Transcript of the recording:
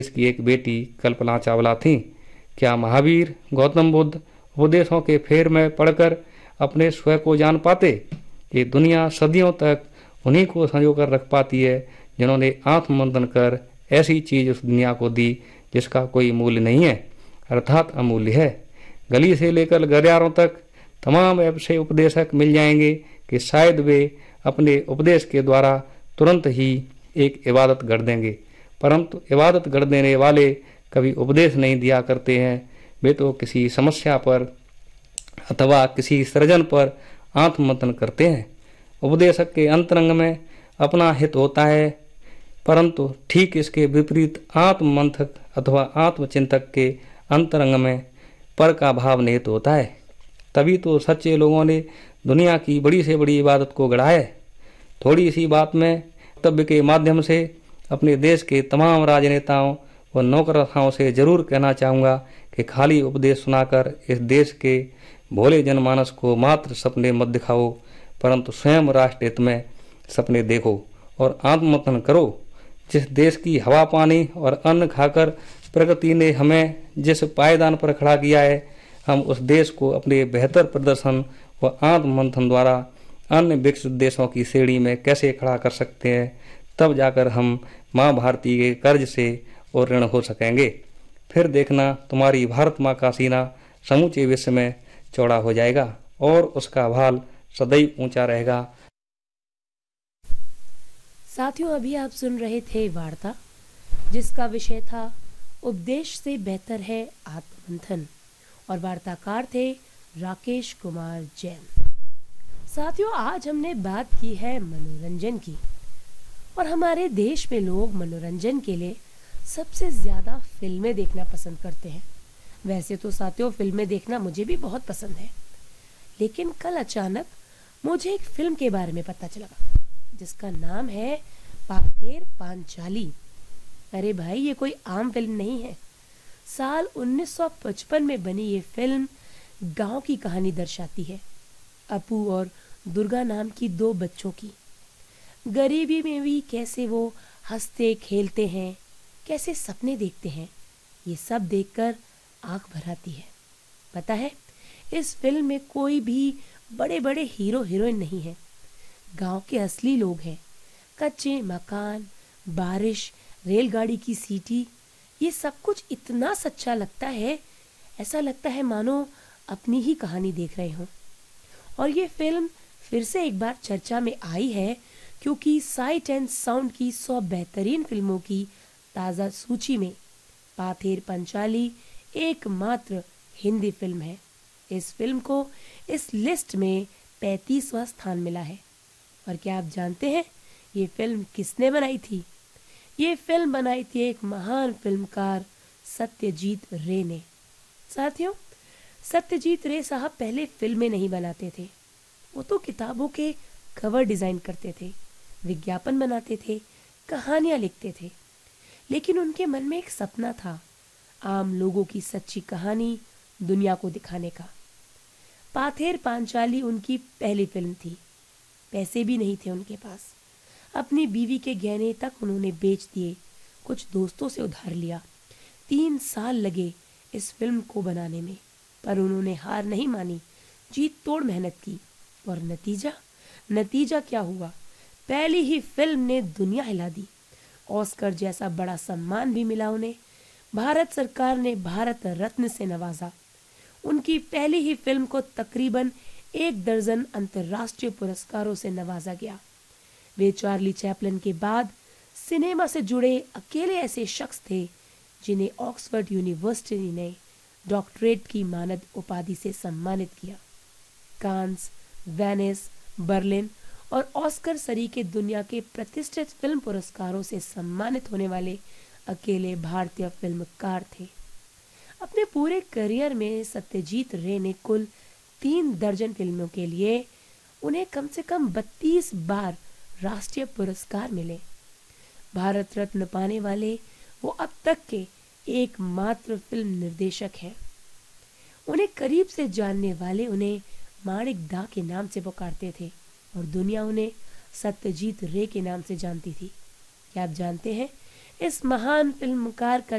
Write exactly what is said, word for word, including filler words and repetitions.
इसकी एक बेटी कल्पना चावला थीं। क्या महावीर गौतम बुद्ध उपदेशों के फेर में पढ़कर अपने स्वयं को जान पाते? ये दुनिया सदियों तक उन्हीं को संजो कर रख पाती है जिन्होंने आत्ममंथन कर ऐसी चीज उस दुनिया को दी जिसका कोई मूल्य नहीं है, अर्थात अमूल्य है। गली से लेकर गलियारों तक तमाम ऐसे उपदेशक मिल जाएंगे कि शायद वे अपने उपदेश के द्वारा तुरंत ही एक इबादत गढ़ देंगे, परंतु इबादत गढ़ देने वाले कभी उपदेश नहीं दिया करते हैं। वे तो किसी समस्या पर अथवा किसी सृजन पर आत्ममंथन करते हैं। उपदेशक के अंतरंग में अपना हित होता है, परंतु ठीक इसके विपरीत आत्ममंथक अथवा आत्मचिंतक के अंतरंग में पर का भाव निहित होता है। तभी तो सच्चे लोगों ने दुनिया की बड़ी से बड़ी इबादत को गढ़ा है। थोड़ी सी बात में वक्तव्य के माध्यम से अपने देश के तमाम राजनेताओं व नौकरशाहों से जरूर कहना चाहूँगा कि खाली उपदेश सुनाकर इस देश के भोले जनमानस को मात्र सपने मत दिखाओ, परंतु स्वयं राष्ट्र हित में सपने देखो और आत्ममंथन करो। जिस देश की हवा पानी और अन्न खाकर प्रकृति ने हमें जिस पायदान पर खड़ा किया है, हम उस देश को अपने बेहतर प्रदर्शन व आत्ममंथन द्वारा अन्य विकसित देशों की श्रेणी में कैसे खड़ा कर सकते हैं, तब जाकर हम माँ भारती के कर्ज से और ऋण हो सकेंगे। फिर देखना तुम्हारी भारत माँ का सीना समूचे विश्व में चौड़ा हो जाएगा और उसका भाल सदैव ऊंचा रहेगा। साथियों, अभी आप सुन रहे थे वार्ता जिसका विषय था उपदेश से बेहतर है आत्ममंथन, और वार्ताकार थे राकेश कुमार जैन। साथियों, आज हमने बात की है मनोरंजन की, और हमारे देश में लोग मनोरंजन के लिए सबसे ज्यादा फिल्में देखना पसंद करते हैं। वैसे तो साथियों, फिल्में देखना मुझे भी बहुत पसंद है, लेकिन कल अचानक मुझे एक फिल्म के बारे में पता चला जिसका नाम है पाथेर पांचाली। अरे भाई, ये कोई आम फिल्म नहीं है। साल उन्नीस सौ पचपन में बनी ये फिल्म गांव की कहानी दर्शाती है, अपू और दुर्गा नाम की दो बच्चों की। गरीबी में भी कैसे वो हंसते खेलते हैं, कैसे सपने देखते हैं, ये सब देखकर आंख भर आती है। पता है, इस फिल्म में कोई भी बड़े बड़े हीरो हीरोइन नहीं है। गांव के असली लोग हैं। कच्चे मकान, बारिश, रेलगाड़ी की सीटी, ये सब कुछ इतना सच्चा लगता है, ऐसा लगता है मानो अपनी ही कहानी देख रहे हों। और ये फिल्म फिर से एक बार चर्चा में आई है क्योंकि साइट एंड साउंड की सौ बेहतरीन फिल्मों की ताज़ा सूची में पाथेर पंचाली एकमात्र हिंदी फिल्म है। इस फिल्म को इस लिस्ट में पैंतीसवां स्थान मिला है। और क्या आप जानते हैं ये फिल्म किसने बनाई थी? ये फिल्म बनाई थी एक महान फिल्मकार सत्यजीत रे ने। साथियों, सत्यजीत रे साहब पहले फिल्में नहीं बनाते थे, वो तो किताबों के कवर डिजाइन करते थे, विज्ञापन बनाते थे, कहानियां लिखते थे। लेकिन उनके मन में एक सपना था, आम लोगों की सच्ची कहानी दुनिया को दिखाने का। पाथेर पांचाली उनकी पहली फिल्म थी। पैसे भी नहीं थे उनके पास। अपनी बीवी के गहने तक उन्होंने बेच दिए, कुछ दोस्तों से उधार लिया। तीन साल लगे इस फिल्म को बनाने में, पर उन्होंने हार नहीं मानी, जीत तोड़ मेहनत की। और नतीजा नतीजा क्या हुआ? पहली ही फिल्म ने दुनिया हिला दी। ऑस्कर जैसा बड़ा सम्मान भी मिला उन्हें। भारत सरकार ने भारत रत्न से नवाजा। उनकी पहली ही फिल्म को तकरीबन एक दर्जन अंतर्राष्ट्रीय पुरस्कारों से नवाजा गया। वे चार्ली चैपलिन के बाद सिनेमा से जुड़े अकेले ऐसे शख्स थे जिन्हें ऑक्सफोर्ड यूनिवर्सिटी ने डॉक्टरेट की मानद उपाधि से सम्मानित किया। कांस, वेनिस, बर्लिन और ऑस्कर सरीखे दुनिया के प्रतिष्ठित फिल्म पुरस्कारों से सम्मानित होने वाले अकेले भारतीय फिल्मकार थे। अपने पूरे करियर में सत्यजीत रे ने कुल तीन दर्जन फिल्मों के लिए उन्हें कम से कम बत्तीस बार राष्ट्रीय पुरस्कार मिले। भारत रत्न पाने वाले वो अब तक के एकमात्र फिल्म निर्देशक हैं। उन्हें करीब से जानने वाले उन्हें माणिक दा के नाम से पुकारते थे और दुनिया उन्हें सत्यजीत रे के नाम से जानती थी। क्या आप जानते हैं इस महान फिल्मकार का